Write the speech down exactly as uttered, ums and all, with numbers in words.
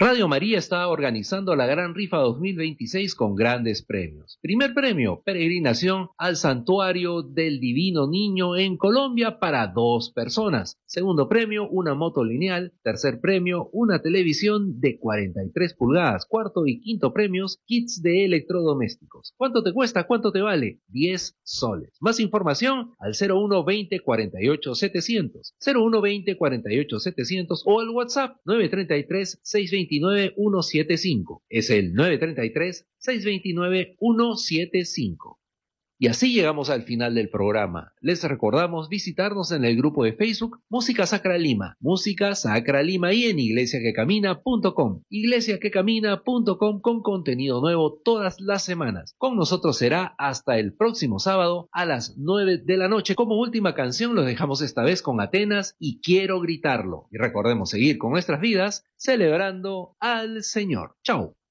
Radio María está organizando la Gran Rifa dos mil veintiséis con grandes premios. Primer premio, peregrinación al Santuario del Divino Niño en Colombia para dos personas. Segundo premio, una moto lineal. Tercer premio, una televisión de cuarenta y tres pulgadas. Cuarto y quinto premios, kits de electrodomésticos. ¿Cuánto te cuesta? ¿Cuánto te vale? diez soles. Más información al cero uno veinte cuarenta y ocho setecientos. cero uno veinte cuarenta y ocho setecientos o al WhatsApp nueve tres tres seis dos nueve uno siete cinco. Es el nueve tres tres seis dos nueve uno siete cinco. Y así llegamos al final del programa. Les recordamos visitarnos en el grupo de Facebook Música Sacra Lima, Música Sacra Lima y en iglesia que camina punto com, iglesia que camina punto com con contenido nuevo todas las semanas. Con nosotros será hasta el próximo sábado a las nueve de la noche. Como última canción los dejamos esta vez con Atenas y Quiero Gritarlo. Y recordemos seguir con nuestras vidas celebrando al Señor. Chau.